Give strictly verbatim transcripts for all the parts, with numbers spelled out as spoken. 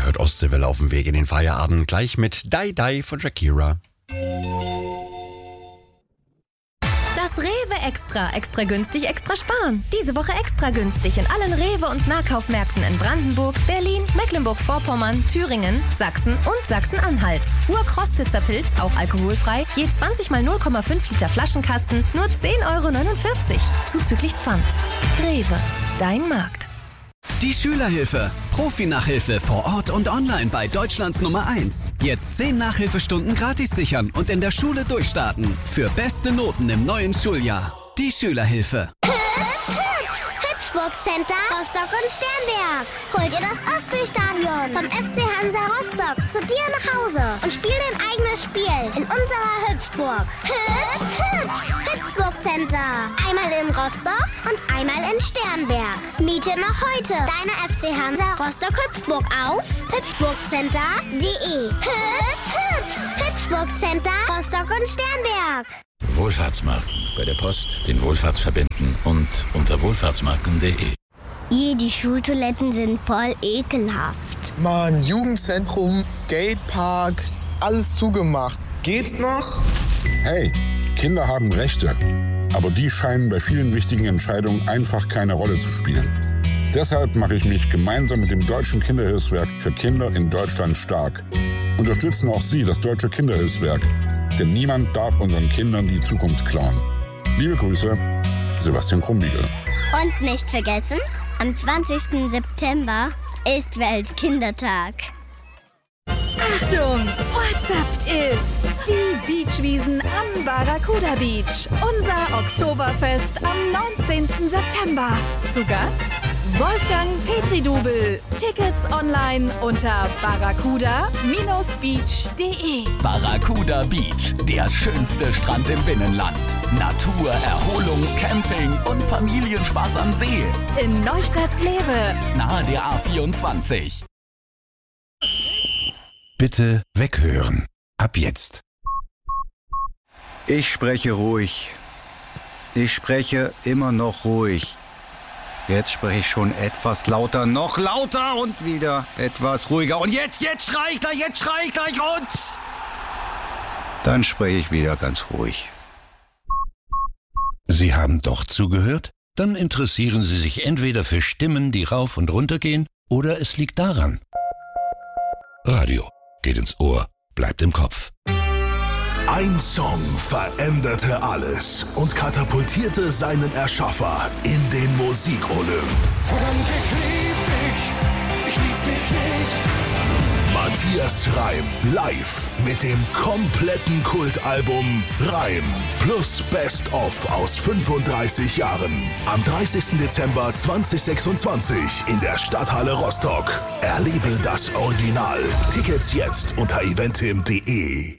hört Ostseewelle auf dem Weg in den Feierabend, gleich mit Die Die von Shakira. Das Rewe Extra. Extra günstig, extra sparen. Diese Woche extra günstig in allen Rewe- und Nahkaufmärkten in Brandenburg, Berlin, Mecklenburg-Vorpommern, Thüringen, Sachsen und Sachsen-Anhalt. Urkrostitzer Pilz, auch alkoholfrei, je zwanzig mal null Komma fünf Liter Flaschenkasten, nur zehn Euro neunundvierzig. Zuzüglich Pfand. Rewe. Dein Markt. Die Schülerhilfe. Profi-Nachhilfe vor Ort und online bei Deutschlands Nummer eins. Jetzt zehn Nachhilfestunden gratis sichern und in der Schule durchstarten. Für beste Noten im neuen Schuljahr. Die Schülerhilfe. Hüpfburg Center, Rostock und Sternberg. Hol dir das Ostseestadion vom F C Hansa Rostock zu dir nach Hause und spiel dein eigenes Spiel in unserer Hüpfburg. Hüpf, hüpf, Hüpfburg Center. Einmal in Rostock und einmal in Sternberg. Miete noch heute deine F C Hansa Rostock Hüpfburg auf hüpfburgcenter punkt de. Hüpf, hüpf, Hüpfburg Center, Rostock und Sternberg. Wohlfahrtsmarken. Bei der Post, den Wohlfahrtsverbänden und unter wohlfahrtsmarken punkt de. Je, die Schultoiletten sind voll ekelhaft. Mann, Jugendzentrum, Skatepark, alles zugemacht. Geht's noch? Hey, Kinder haben Rechte. Aber die scheinen bei vielen wichtigen Entscheidungen einfach keine Rolle zu spielen. Deshalb mache ich mich gemeinsam mit dem Deutschen Kinderhilfswerk für Kinder in Deutschland stark. Unterstützen auch Sie das Deutsche Kinderhilfswerk. Denn niemand darf unseren Kindern die Zukunft klauen. Liebe Grüße, Sebastian Krumbiegel. Und nicht vergessen, am zwanzigsten September ist Weltkindertag. Achtung, WhatsApp ist die Beachwiesen am Barracuda Beach. Unser Oktoberfest am neunzehnten September. Zu Gast Wolfgang Petri-Dubel. Tickets online unter barracuda Bindestrich beach punkt de. Barracuda Beach, der schönste Strand im Binnenland. Natur, Erholung, Camping und Familienspaß am See. In Neustadt-Glewe. Nahe der A vierundzwanzig. Bitte weghören. Ab jetzt. Ich spreche ruhig. Ich spreche immer noch ruhig. Jetzt spreche ich schon etwas lauter, noch lauter und wieder etwas ruhiger. Und jetzt, jetzt schrei ich gleich, jetzt schrei ich gleich und... Dann spreche ich wieder ganz ruhig. Sie haben doch zugehört? Dann interessieren Sie sich entweder für Stimmen, die rauf und runter gehen, oder es liegt daran. Radio geht ins Ohr, bleibt im Kopf. Ein Song veränderte alles und katapultierte seinen Erschaffer in den Musikolymp. Verdammt, ich lieb dich, ich lieb dich nicht. Matthias Reim live mit dem kompletten Kultalbum Reim plus Best of aus fünfunddreißig Jahren. Am dreißigsten Dezember zweitausendsechsundzwanzig in der Stadthalle Rostock. Erlebe das Original. Tickets jetzt unter eventim punkt de.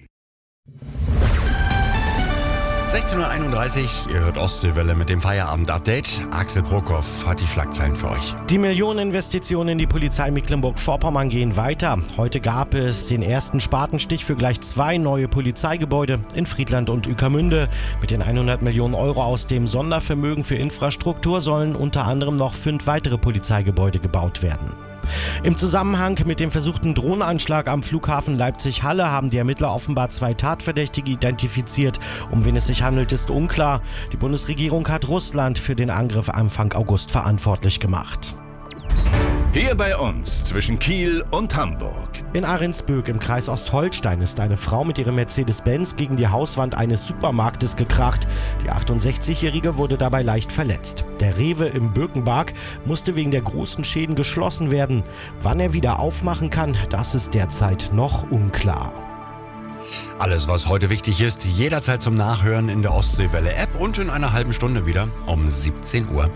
sechzehn Uhr einunddreißig, ihr hört Ostseewelle mit dem Feierabend-Update. Axel Brockhoff hat die Schlagzeilen für euch. Die Millioneninvestitionen in die Polizei Mecklenburg-Vorpommern gehen weiter. Heute gab es den ersten Spatenstich für gleich zwei neue Polizeigebäude in Friedland und Ueckermünde. Mit den hundert Millionen Euro aus dem Sondervermögen für Infrastruktur sollen unter anderem noch fünf weitere Polizeigebäude gebaut werden. Im Zusammenhang mit dem versuchten Drohnenanschlag am Flughafen Leipzig-Halle haben die Ermittler offenbar zwei Tatverdächtige identifiziert. Um wen es sich handelt, ist unklar. Die Bundesregierung hat Russland für den Angriff Anfang August verantwortlich gemacht. Hier bei uns zwischen Kiel und Hamburg. In Ahrensböck im Kreis Ostholstein ist eine Frau mit ihrem Mercedes-Benz gegen die Hauswand eines Supermarktes gekracht. Die achtundsechzigjährige wurde dabei leicht verletzt. Der Rewe im Bökenberg musste wegen der großen Schäden geschlossen werden. Wann er wieder aufmachen kann, das ist derzeit noch unklar. Alles, was heute wichtig ist, jederzeit zum Nachhören in der Ostseewelle-App und in einer halben Stunde wieder um siebzehn Uhr.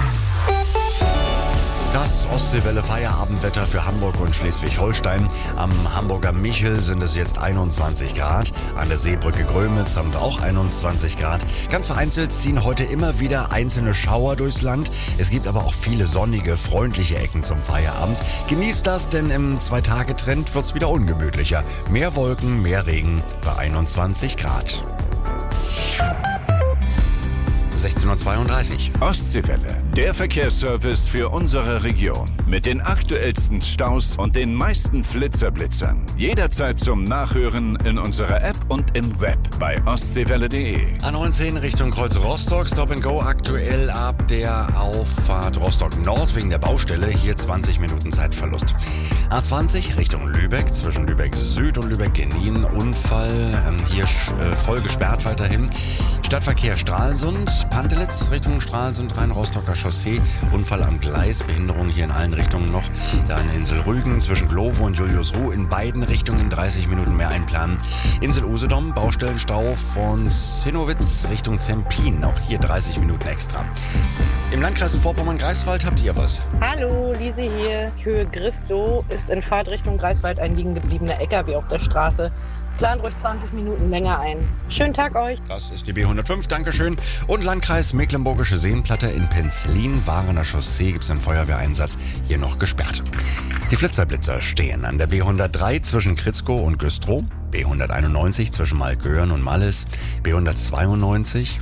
Das Ostseewelle-Feierabendwetter für Hamburg und Schleswig-Holstein. Am Hamburger Michel sind es jetzt einundzwanzig Grad. An der Seebrücke Grömitz haben wir auch einundzwanzig Grad. Ganz vereinzelt ziehen heute immer wieder einzelne Schauer durchs Land. Es gibt aber auch viele sonnige, freundliche Ecken zum Feierabend. Genießt das, denn im Zwei-Tage-Trend wird es wieder ungemütlicher. Mehr Wolken, mehr Regen bei einundzwanzig Grad. sechzehn Uhr zweiunddreißig. Ostseewelle, der Verkehrsservice für unsere Region. Mit den aktuellsten Staus und den meisten Flitzerblitzern. Jederzeit zum Nachhören in unserer App und im Web bei ostseewelle punkt de. A neunzehn Richtung Kreuz Rostock, Stop and Go aktuell ab der Auffahrt Rostock Nord wegen der Baustelle. Hier zwanzig Minuten Zeitverlust. A zwanzig Richtung Lübeck, zwischen Lübeck Süd und Lübeck Genin. Unfall, ähm, hier äh, voll gesperrt weiterhin. Stadtverkehr Stralsund, Pantelitz Richtung Stralsund, Rhein-Rostocker Chaussee. Unfall am Gleis, Behinderung hier in allen Richtungen noch. Dann Insel Rügen zwischen Glovo und Juliusruh in beiden Richtungen dreißig Minuten mehr einplanen. Insel Usedom, Baustellenstau von Zinnowitz Richtung Zempin, auch hier dreißig Minuten extra. Im Landkreis Vorpommern-Greifswald habt ihr was? Hallo, Lise hier. Höhe Gristow ist in Fahrtrichtung Greifswald ein liegen gebliebener L K W auf der Straße. Plant ruhig zwanzig Minuten länger ein. Schönen Tag euch. Das ist die B hundertfünf, Dankeschön. Und Landkreis Mecklenburgische Seenplatte in Penzlin, Warener Chaussee, gibt es einen Feuerwehreinsatz, hier noch gesperrt. Die Flitzerblitzer stehen an der B hundertdrei zwischen Kritzkow und Güstrow, B hunderteinundneunzig zwischen Malgören und Mallis, B hundertzweiundneunzig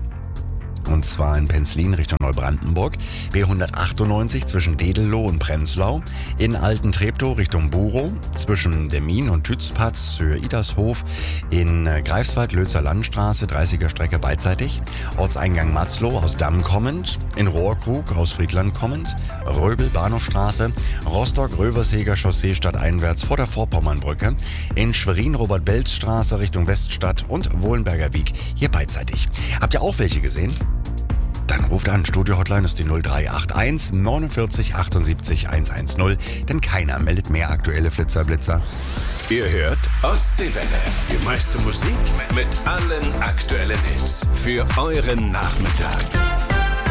und zwar in Penzlin Richtung Neubrandenburg, B hundertachtundneunzig zwischen Dedelow und Prenzlau, in Alten-Treptow Richtung Burow, zwischen Demmin und Tützpatz für Idershof, in Greifswald Lözer Landstraße, dreißiger Strecke beidseitig, Ortseingang Matzlow aus Damm kommend, in Rohrkrug aus Friedland kommend, Röbel Bahnhofstraße, Rostock Röverseger Chaussee stadteinwärts vor der Vorpommernbrücke, in Schwerin Robert-Belz-Straße Richtung Weststadt und Wohlenberger Wiek hier beidseitig. Habt ihr auch welche gesehen? Dann ruft an, Studio-Hotline ist die null drei acht eins neunundvierzig achtundsiebzig hundertzehn, denn keiner meldet mehr aktuelle Flitzerblitzer. Ihr hört Ostseewelle, die meiste Musik mit allen aktuellen Hits für euren Nachmittag.